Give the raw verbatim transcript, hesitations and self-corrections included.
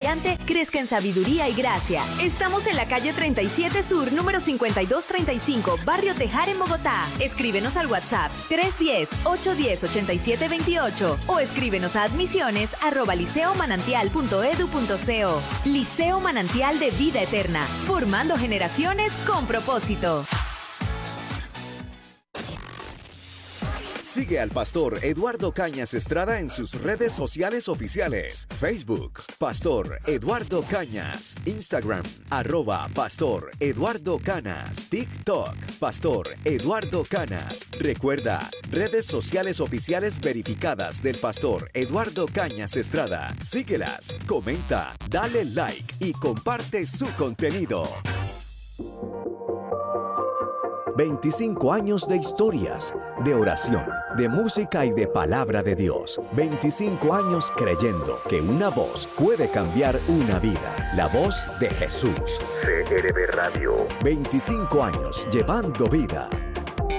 estudiante crezca en sabiduría y gracia. Estamos en la calle treinta y siete Sur, número cincuenta y dos treinta y cinco, Barrio Tejar, en Bogotá. Escríbenos al WhatsApp tres uno cero, ocho uno cero, ocho siete dos ocho o escríbenos a admisiones arroba liceo manantial punto edu punto co. Liceo Manantial de Vida Eterna, formando generaciones con propósito. Sigue al pastor Eduardo Cañas Estrada en sus redes sociales oficiales. Facebook, Pastor Eduardo Cañas. Instagram, arroba Pastor Eduardo Canas. TikTok, Pastor Eduardo Canas. Recuerda, redes sociales oficiales verificadas del pastor Eduardo Cañas Estrada. Síguelas, comenta, dale like y comparte su contenido. veinticinco años de historias, de oración, de música y de palabra de Dios. veinticinco años creyendo que una voz puede cambiar una vida. La voz de Jesús. C R B Radio. veinticinco años llevando vida.